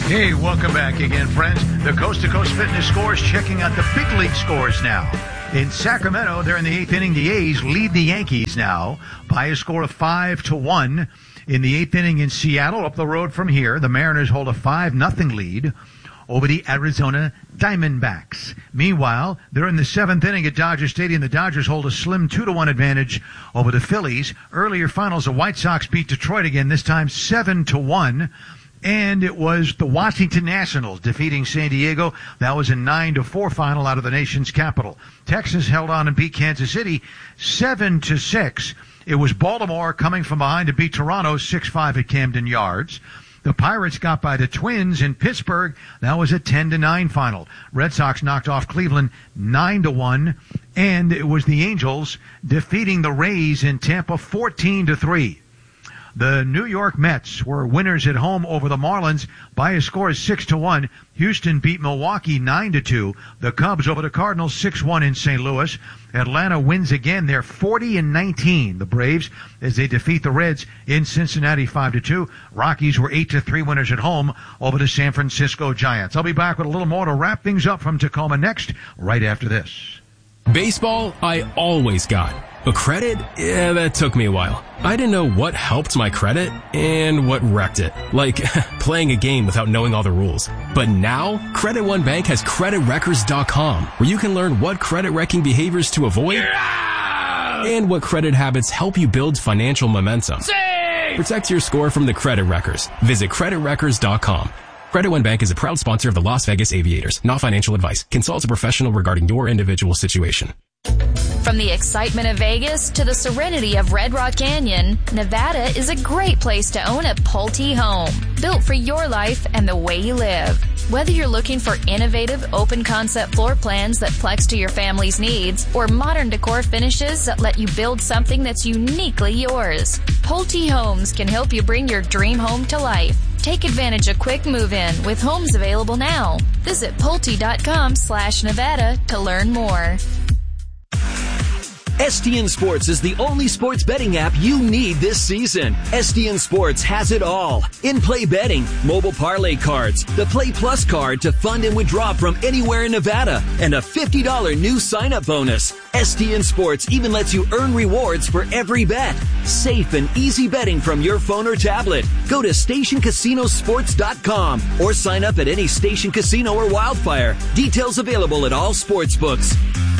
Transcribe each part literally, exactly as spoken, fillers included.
Hey, welcome back again, friends. The Coast to Coast Fitness Scores checking out the big league scores now. In Sacramento, they're in the eighth inning. The A's lead the Yankees now by a score of five to one. In the eighth inning in Seattle, up the road from here, the Mariners hold a five nothing lead over the Arizona Diamondbacks. Meanwhile, they're in the seventh inning at Dodger Stadium. The Dodgers hold a slim two to one advantage over the Phillies. Earlier finals, the White Sox beat Detroit again, this time seven to one. And it was the Washington Nationals defeating San Diego. That was a nine to four final out of the nation's capital. Texas held on and beat Kansas City seven to six. It was Baltimore coming from behind to beat Toronto six five at Camden Yards. The Pirates got by the Twins in Pittsburgh. That was a ten to nine final. Red Sox knocked off Cleveland nine to one. And it was the Angels defeating the Rays in Tampa fourteen to three. The New York Mets were winners at home over the Marlins by a score of six to one. Houston beat Milwaukee nine to two. The Cubs over the Cardinals six one in Saint Louis. Atlanta wins again. They're forty and nineteen, the Braves, as they defeat the Reds in Cincinnati five to two. Rockies were eight to three winners at home over the San Francisco Giants. I'll be back with a little more to wrap things up from Tacoma next, right after this. Baseball, I always got. But credit, yeah, that took me a while. I didn't know what helped my credit and what wrecked it. Like, playing a game without knowing all the rules. But now, Credit One Bank has credit wreckers dot com, where you can learn what credit wrecking behaviors to avoid and what credit habits help you build financial momentum. Save! Protect your score from the credit wreckers. Visit credit wreckers dot com. Credit One Bank is a proud sponsor of the Las Vegas Aviators. Not financial advice. Consult a professional regarding your individual situation. From the excitement of Vegas to the serenity of Red Rock Canyon, Nevada is a great place to own a Pulte home, built for your life and the way you live. Whether you're looking for innovative, open-concept floor plans that flex to your family's needs, or modern decor finishes that let you build something that's uniquely yours, Pulte Homes can help you bring your dream home to life. Take advantage of quick move-in with homes available now. Visit Pulte.com slash Nevada to learn more. S T N Sports is the only sports betting app you need this season. S T N Sports has it all. In-play betting, mobile parlay cards, the Play Plus card to fund and withdraw from anywhere in Nevada, and a fifty dollars new sign-up bonus. S T N Sports even lets you earn rewards for every bet. Safe and easy betting from your phone or tablet. Go to station casino sports dot com or sign up at any Station Casino or Wildfire. Details available at all sports books.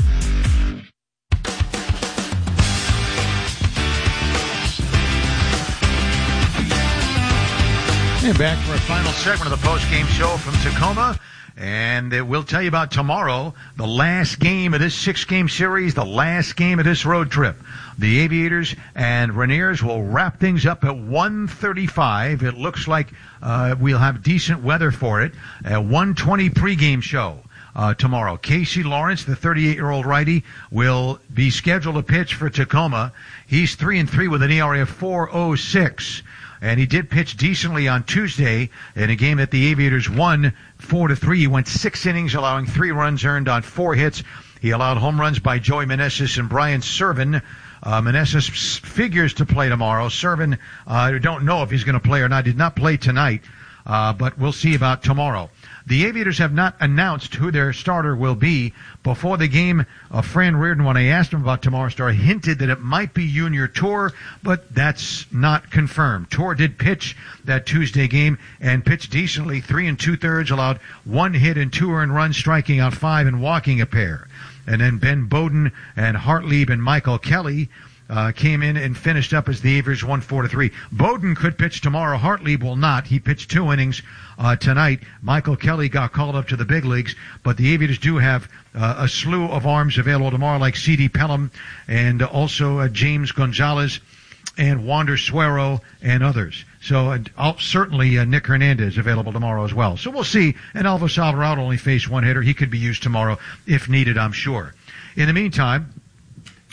And back for a final segment of the post-game show from Tacoma. And we'll tell you about tomorrow, the last game of this six-game series, the last game of this road trip. The Aviators and Rainiers will wrap things up at one thirty-five. It looks like uh, we'll have decent weather for it. A one twenty pregame show uh, tomorrow. Casey Lawrence, the thirty-eight-year-old righty, will be scheduled to pitch for Tacoma. He's three and three with an E R A of four oh six. And he did pitch decently on Tuesday in a game that the Aviators won four to three. He went six innings, allowing three runs earned on four hits. He allowed home runs by Joey Meneses and Brian Serven. Uh, Meneses figures to play tomorrow. Serven, I uh, don't know if he's going to play or not. Did not play tonight, uh, but we'll see about tomorrow. The Aviators have not announced who their starter will be. Before the game, uh, Fran Reardon, when I asked him about tomorrow's starter, hinted that it might be Junior Tour, but that's not confirmed. Tour did pitch that Tuesday game and pitched decently, three and two-thirds, allowed one hit and two earned runs, striking out five and walking a pair. And then Ben Bowden and Hartlieb and Michael Kelly Uh, came in and finished up as the Aviators won four to three. Bowden could pitch tomorrow. Hartlieb will not. He pitched two innings uh, tonight. Michael Kelly got called up to the big leagues, but the Aviators do have uh, a slew of arms available tomorrow, like C D Pelham and also uh, James Gonzalez and Wander Suero and others. So uh, I'll, certainly uh, Nick Hernandez available tomorrow as well. So we'll see. And Elvis Alvarado only faced one hitter. He could be used tomorrow if needed, I'm sure. In the meantime,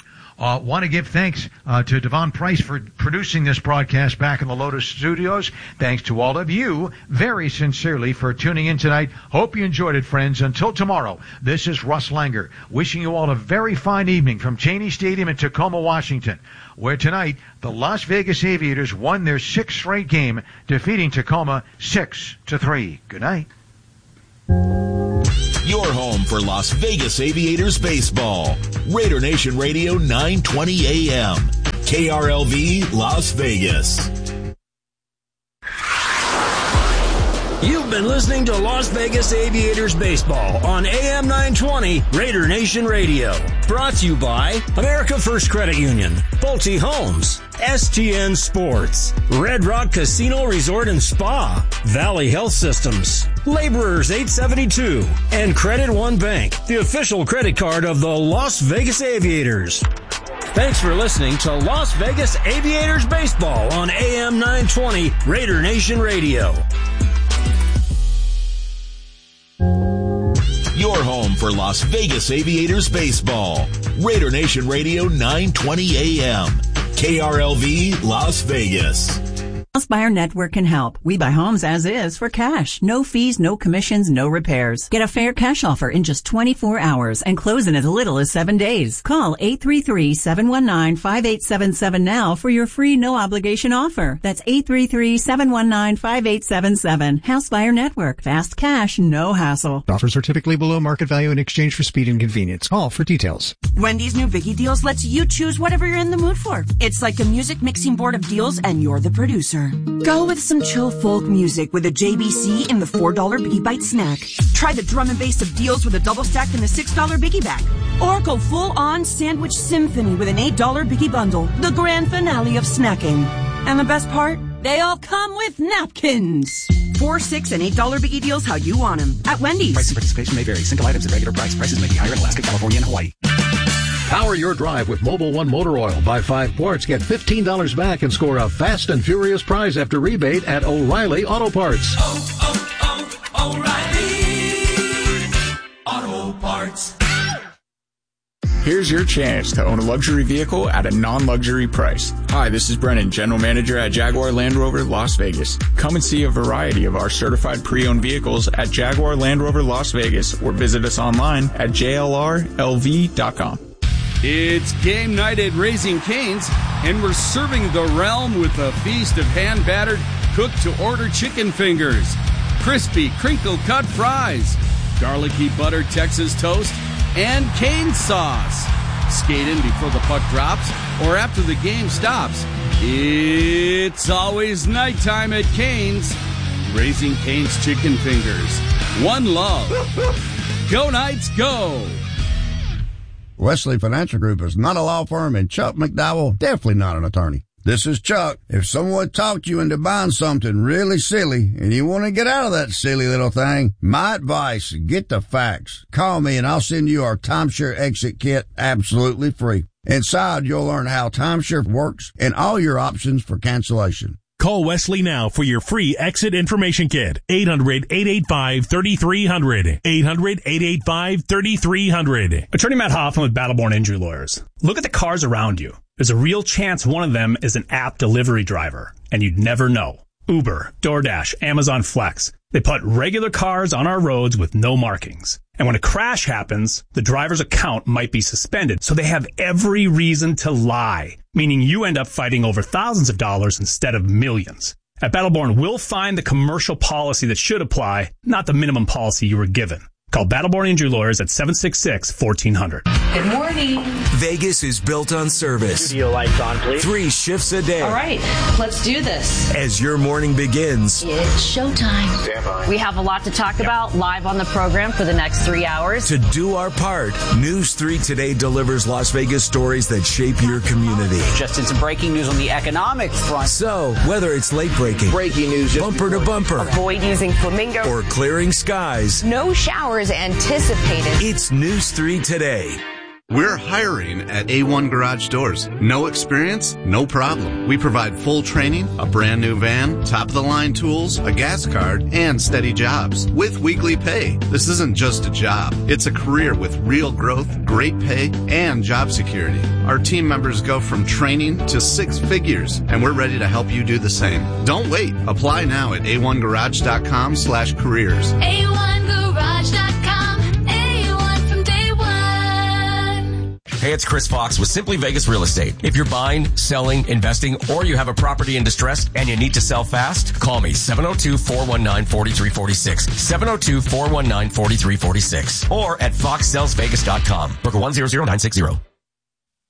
Uh, want to give thanks uh, to Devon Price for producing this broadcast back in the Lotus Studios. Thanks to all of you very sincerely for tuning in tonight. Hope you enjoyed it, friends. Until tomorrow, this is Russ Langer wishing you all a very fine evening from Cheney Stadium in Tacoma, Washington, where tonight the Las Vegas Aviators won their sixth straight game, defeating Tacoma six to three. Good night. Your home for Las Vegas Aviators baseball. Raider Nation Radio nine twenty A M. K R L V Las Vegas. You've been listening to Las Vegas Aviators baseball on A M nine twenty Raider Nation Radio. Brought to you by America First Credit Union, Pulte Homes, S T N Sports, Red Rock Casino Resort and Spa, Valley Health Systems, Laborers eight seventy-two, and Credit One Bank, the official credit card of the Las Vegas Aviators. Thanks for listening to Las Vegas Aviators baseball on A M nine twenty Raider Nation Radio. Your home for Las Vegas Aviators baseball. Raider Nation Radio nine twenty A M. K R L V Las Vegas. House Buyer Network can help. We buy homes as is for cash. No fees, no commissions, no repairs. Get a fair cash offer in just twenty-four hours and close in as little as seven days. Call eight three three, seven one nine, five eight seven seven now for your free no obligation offer. That's eight three three, seven one nine, five eight seven seven. House Buyer Network. Fast cash, no hassle. Offers are typically below market value in exchange for speed and convenience. Call for details. Wendy's new Biggie Deals lets you choose whatever you're in the mood for. It's like a music mixing board of deals and you're the producer. Go with some chill folk music with a J B C in the four dollar Biggie Bite snack. Try the drum and bass of deals with a double stack in the six dollar Biggie Bag. Or go full-on sandwich symphony with an eight dollar Biggie Bundle, the grand finale of snacking. And the best part? They all come with napkins. Four, six, and eight dollar Biggie Deals how you want them at Wendy's. Price and participation may vary. Single items at regular price. Prices may be higher in Alaska, California, and Hawaii. Power your drive with Mobil one Motor Oil. Buy five quarts, get fifteen dollars back, and score a fast and furious prize after rebate at O'Reilly Auto Parts. Oh, oh, oh, O'Reilly Auto Parts. Here's your chance to own a luxury vehicle at a non-luxury price. Hi, this is Brennan, General Manager at Jaguar Land Rover Las Vegas. Come and see a variety of our certified pre-owned vehicles at Jaguar Land Rover Las Vegas or visit us online at J L R L V dot com. It's game night at Raising Cane's, and we're serving the realm with a feast of hand-battered, cooked-to-order chicken fingers, crispy, crinkle-cut fries, garlicky buttered Texas toast, and cane sauce. Skate in before the puck drops or after the game stops. It's always nighttime at Cane's. Raising Cane's chicken fingers. One love. Go Knights, go! Wesley Financial Group is not a law firm, and Chuck McDowell definitely not an attorney. This is Chuck. If someone talked you into buying something really silly and you want to get out of that silly little thing, my advice, get the facts. Call me and I'll send you our timeshare exit kit absolutely free. Inside, you'll learn how timeshare works and all your options for cancellation. Call Wesley now for your free exit information kit. eight hundred, eight eight five, three three zero zero. eight hundred, eight eight five, three three zero zero. Attorney Matt Hoffman with Battleborn Injury Lawyers. Look at the cars around you. There's a real chance one of them is an app delivery driver, and you'd never know. Uber, DoorDash, Amazon Flex. They put regular cars on our roads with no markings. And when a crash happens, the driver's account might be suspended, so they have every reason to lie, meaning you end up fighting over thousands of dollars instead of millions. At Battleborn, we'll find the commercial policy that should apply, not the minimum policy you were given. Call Battleborn Injury Lawyers at seven six six, fourteen hundred. Good morning. Vegas is built on service. Studio lights on, please. Three shifts a day. All right, let's do this. As your morning begins. It's showtime. Stand by. We have a lot to talk yep. about live on the program for the next three hours. To do our part, News three Today delivers Las Vegas stories that shape your community. Just in some breaking news on the economic front. So, whether it's late breaking, breaking news, bumper to bumper, avoid using flamingo, or clearing skies, no showers anticipated. It's News three Today. We're hiring at A one Garage Doors. No experience? No problem. We provide full training, a brand new van, top-of-the-line tools, a gas card, and steady jobs with weekly pay. This isn't just a job. It's a career with real growth, great pay, and job security. Our team members go from training to six figures, and we're ready to help you do the same. Don't wait. Apply now at A one garage dot com slash careers. A one garage dot com. A one from day one. Hey, it's Chris Fox with Simply Vegas Real Estate. If you're buying, selling, investing, or you have a property in distress and you need to sell fast, call me seven oh two, four one nine, four three four six, seven oh two, four one nine, four three four six, or at fox sells vegas dot com. Broker one zero zero nine six zero.